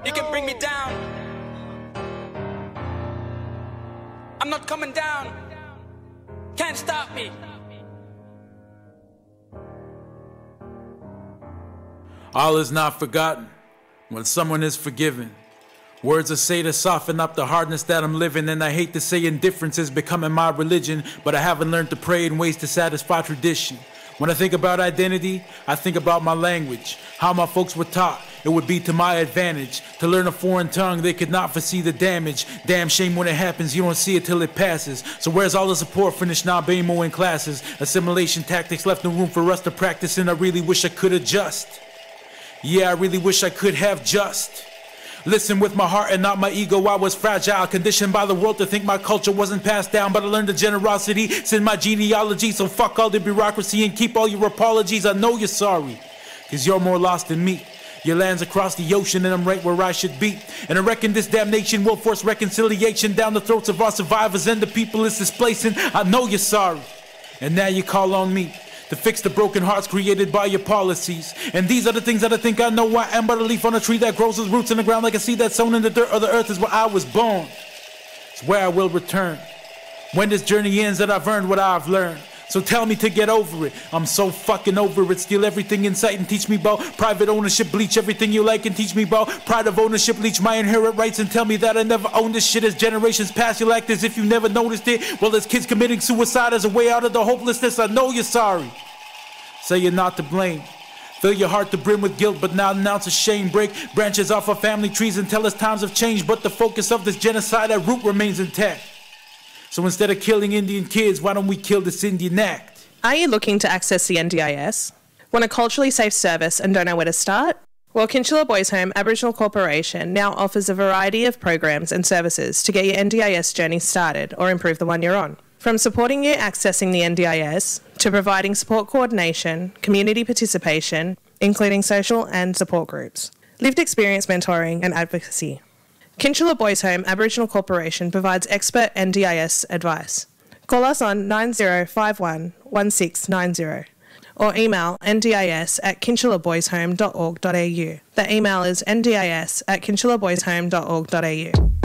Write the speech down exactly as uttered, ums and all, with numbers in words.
You can bring me down. I'm not coming down. Can't stop me. All is not forgotten when someone is forgiven. Words I say to soften up the hardness that I'm living. And I hate to say indifference is becoming my religion, but I haven't learned to pray in ways to satisfy tradition. When I think about identity, I think about my language, how my folks were taught it would be to my advantage. To learn a foreign tongue, they could not foresee the damage. Damn shame when it happens, you don't see it till it passes. So where's all the support for Nishnabemo in classes? Assimilation tactics left no room for us to practice, and I really wish I could adjust. Yeah, I really wish I could have just listen with my heart and not my ego. I was fragile, conditioned by the world to think my culture wasn't passed down, but I learned the generosity, it's in my genealogy. So fuck all the bureaucracy and keep all your apologies. I know you're sorry, cause you're more lost than me. Your land's across the ocean and I'm right where I should be. And I reckon this damnation will force reconciliation down the throats of our survivors and the people it's displacing. I know you're sorry, and now you call on me to fix the broken hearts created by your policies. And these are the things that I think I know I am, but a leaf on a tree that grows its roots in the ground like a seed that's sown in the dirt of the earth is where I was born. It's where I will return when this journey ends that I've earned what I've learned. So tell me to get over it. I'm so fucking over it. Steal everything in sight and teach me about private ownership. Bleach everything you like and teach me about pride of ownership. Leech my inherent rights and tell me that I never owned this shit. As generations pass, you'll act as if you never noticed it. Well, as kids committing suicide as a way out of the hopelessness, I know you're sorry. Say you're not to blame. Fill your heart to brim with guilt, but now announce a shame. Break branches off our family trees and tell us times have changed, but the focus of this genocide at root remains intact. So instead of killing Indian kids, why don't we kill this Indian act? Are you looking to access the N D I S? Want a culturally safe service and don't know where to start? Well, Kinchilla Boys Home Aboriginal Corporation now offers a variety of programs and services to get your N D I S journey started or improve the one you're on. From supporting you accessing the N D I S to providing support coordination, community participation, including social and support groups, lived experience mentoring and advocacy. Kinchilla Boys Home Aboriginal Corporation provides expert N D I S advice. Call us on nine zero five one, one six nine zero or email ndis at kinchillaboyshome dot org dot a u. The email is ndis at kinchillaboyshome dot org dot a u.